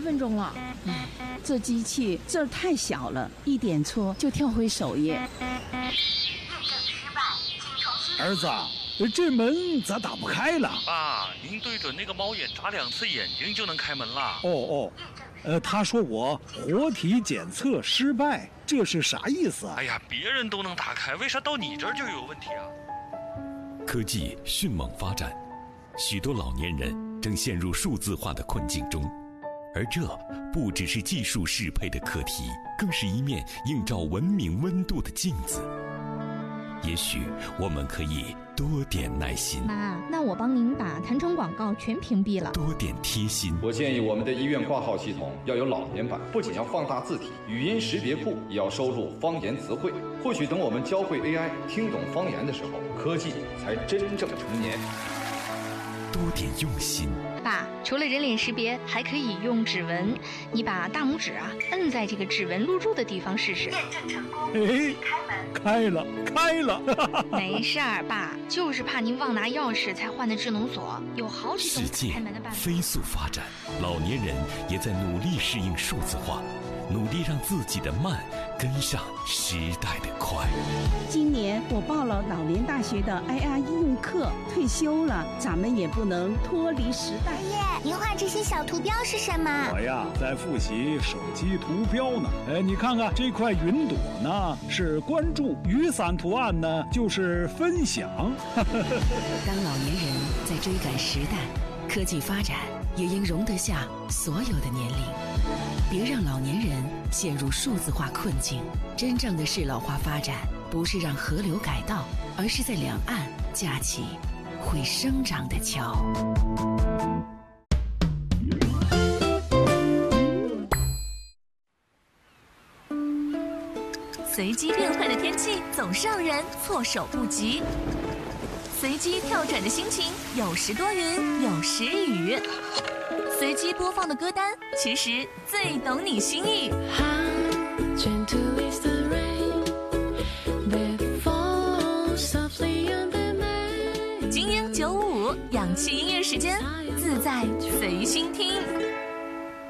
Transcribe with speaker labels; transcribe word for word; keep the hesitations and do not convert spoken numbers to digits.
Speaker 1: 分钟了。唉，这机器这儿太小了，一点错就跳回首页。
Speaker 2: 验证失败，请重新。
Speaker 3: 儿子，这门咋打不开了？
Speaker 4: 爸，您对准那个猫眼眨两次眼睛就能开门了。
Speaker 3: 哦哦，呃，他说我活体检测失败，这是啥意思啊？
Speaker 4: 哎呀，别人都能打开，为啥到你这儿就有问题啊？
Speaker 5: 科技迅猛发展，许多老年人正陷入数字化的困境中，而这不只是技术适配的课题，更是一面映照文明温度的镜子。也许我们可以多点耐心。
Speaker 6: 妈，那我帮您把弹窗广告全屏蔽了。
Speaker 5: 多点贴心。
Speaker 7: 我建议我们的医院挂号系统要有老年版，不仅要放大字体，语音识别库也要收录方言词汇。或许等我们教会 A I 听懂方言的时候，科技才真正成年。
Speaker 5: 多点用心。
Speaker 6: 爸，除了人脸识别，还可以用指纹。你把大拇指啊摁在这个指纹录入的地方试试。
Speaker 2: 验证成功，
Speaker 3: 哎，
Speaker 2: 开门。
Speaker 3: 开了，开了！
Speaker 6: 没事儿，爸，就是怕您忘拿钥匙才换的智能锁，有好几种
Speaker 5: 世界
Speaker 6: 开门的办法。
Speaker 5: 飞速发展，老年人也在努力适应数字化，努力让自己的慢跟上时代的快。
Speaker 1: 今年我报了老年大学的 I R 应用课，退休了，咱们也不能脱离时代。
Speaker 8: 爷爷，您画这些小图标是什么？
Speaker 3: 我呀，在复习手机图标呢。哎，你看看这块云朵呢，是关注；雨伞图案呢，就是分享。
Speaker 9: 当老年人在追赶时代，科技发展也应容得下所有的年龄。别让老年人陷入数字化困境。真正的适老化发展，不是让河流改道，而是在两岸架起会生长的桥。
Speaker 10: 随机变换的天气总是让人措手不及，随机跳转的心情有时多云，有时雨。随机播放的歌单，其实最懂你心意。精英九五五，氧气音乐时间，自在随心听。